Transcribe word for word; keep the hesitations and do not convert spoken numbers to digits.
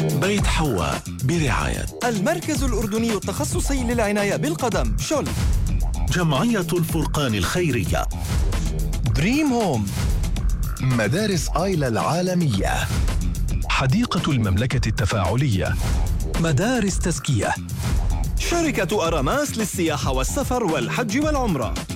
بيت حواء برعاية المركز الأردني التخصصي للعناية بالقدم شول، جمعية الفرقان الخيرية، دريم هوم، مدارس آيلا العالمية، حديقة المملكة التفاعلية، مدارس تزكية، شركة أراماس للسياحة والسفر والحج والعمرة.